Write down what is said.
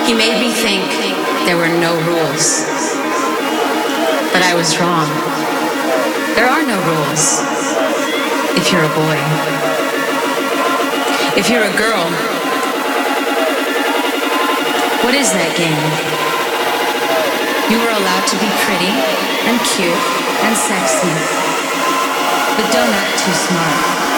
He made me think there were no rules. But I was wrong. There are no rules if you're a boy. If you're a girl, what is that game? You were allowed to be pretty and cute and sexy, but don't act too smart.